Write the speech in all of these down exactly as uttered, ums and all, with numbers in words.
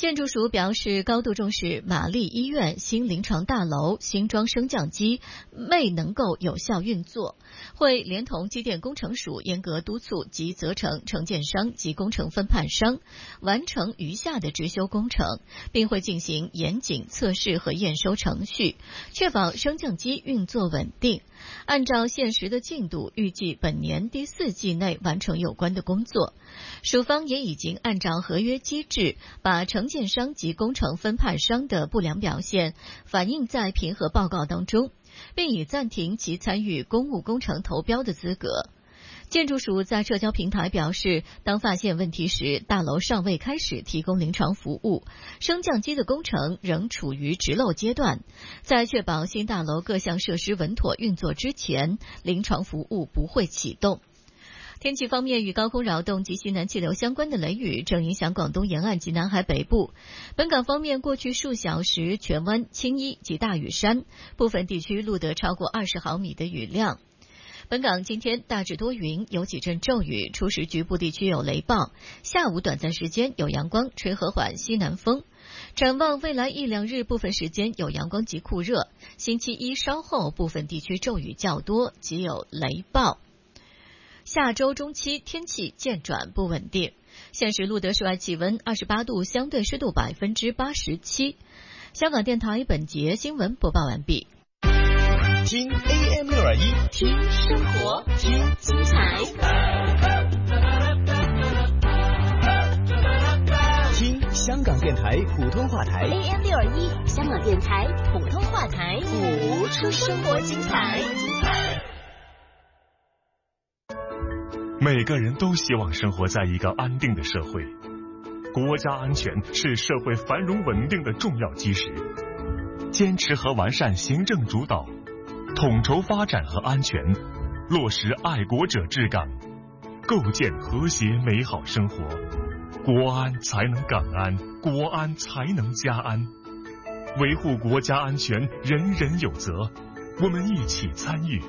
建筑署表示，高度重视玛丽医院新临床大楼新装升降机未能够有效运作，会连同机电工程署严格督促及责成承建商及工程分判商完成余下的执修工程，并会进行严谨测试和验收程序，确保升降机运作稳定。按照现实的进度，预计本年第四季内完成有关的工作。署方也已经按照合约机制，把承建商及工程分判商的不良表现反映在评核报告当中，并已暂停其参与公务工程投标的资格。建筑署在社交平台表示，当发现问题时，大楼尚未开始提供临床服务，升降机的工程仍处于植漏阶段，在确保新大楼各项设施稳妥运作之前，临床服务不会启动。天气方面，与高空扰动及西南气流相关的雷雨正影响广东沿岸及南海北部。本港方面，过去数小时，荃湾、青衣及大屿山部分地区录得超过二十毫米的雨量。本港今天大致多云，有几阵骤雨，初时局部地区有雷暴，下午短暂时间有阳光，吹和缓西南风。展望未来一两日，部分时间有阳光及酷热，星期一稍后部分地区骤雨较多，及有雷暴。下周中期天气渐转不稳定。现时录得室外气温二十八度，相对湿度百分之八十七。香港电台本节新闻播报完毕。 听 A M 六二一， 听生活，听精彩， 听香港电台普通话台 A M 六二一，香港电台普通话台，谱出生活精彩。 每个人都希望生活在一个安定的社会，国家安全是社会繁荣稳定的重要基石。坚持和完善行政主导，统筹发展和安全，落实爱国者治港，构建和谐美好生活，国安才能港安，国安才能家安。维护国家安全，人人有责，我们一起参与。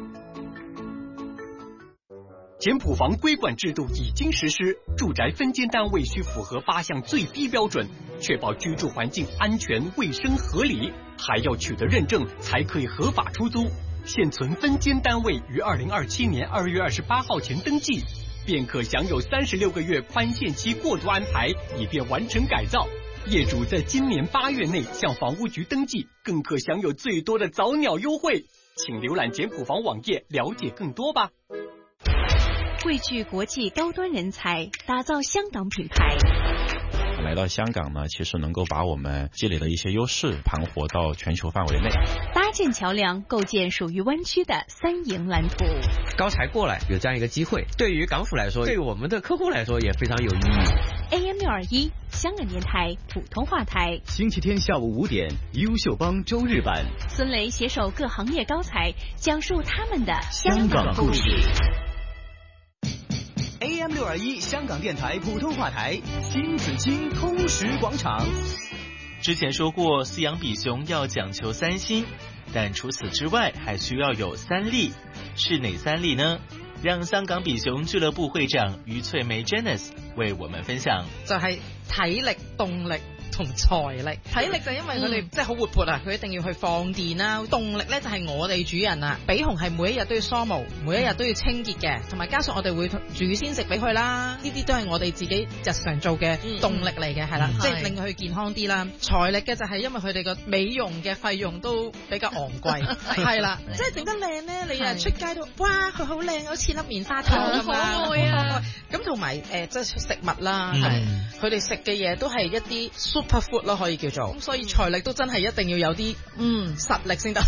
简谱房规管制度已经实施，住宅分间单位需符合八项最低标准，确保居住环境安全、卫生、合理，还要取得认证才可以合法出租。现存分间单位于二零二七年二月二十八号前登记，便可享有三十六个月宽限期过渡安排，以便完成改造。业主在今年八月内向房屋局登记，更可享有最多的早鸟优惠。请浏览简谱房网页了解更多吧。 汇聚国际高端人才，打造香港品牌。 来到香港呢，其实能够把我们积累的一些优势盘活到全球范围内， 搭建桥梁，构建属于湾区的三赢蓝图。 高才过来有这样一个机会，对于港府来说，对于我们的客户来说也非常有意义。 A M 六二一，香港电台普通话台， 星期天下午五点，优秀帮周日版， 孙雷携手各行业高才，讲述他们的香港故事。A M 六二一，香港电台普通话台，新紫荆通识广场。 之前说过，饲养比熊要讲求三心，但除此之外，还需要有三力。是哪三力呢？让香港比熊俱樂部會長余翠梅 Janice 為我們分享。 就係體力、動力同財力。體力就因為佢哋即係好活潑啊，佢一定要去放電啦。動力咧就係我哋主人啊，比熊係每一日都要梳毛，每一日都要清潔嘅，同埋加上我哋會煮先食俾佢啦，呢啲都係我哋自己日常做嘅動力嚟嘅，係啦，即係令佢健康啲啦。財力嘅就係因為佢哋個美容嘅費用都比較昂貴，係啦，即係整得靚咧，你日出街都哇佢好靚，好似粒棉花糖咁啊，咁同埋誒即係食物啦，佢哋食嘅嘢都係一啲 super food 咯，可以叫做，咁所以財力都真係一定要有啲嗯實力先得。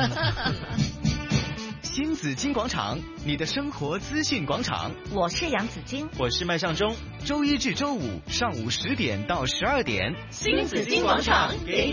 新紫荊廣場，你的生活資訊廣場。 我是楊子矜， 我是麥尚中。 周一至周五上午十點到十二點， 新紫荊廣場給